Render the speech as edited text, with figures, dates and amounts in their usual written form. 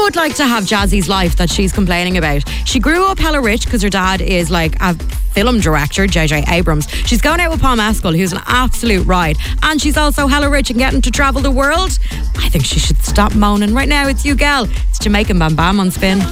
would like to have Jazzy's life that she's complaining about. She grew up hella rich because her dad is like a film director, J.J. Abrams. She's going out with Paul Mescal, who's an absolute ride. And she's also hella rich and getting to travel the world. I think she should stop moaning. Right now, it's you, gal. It's Jamaican Bam Bam on Spin.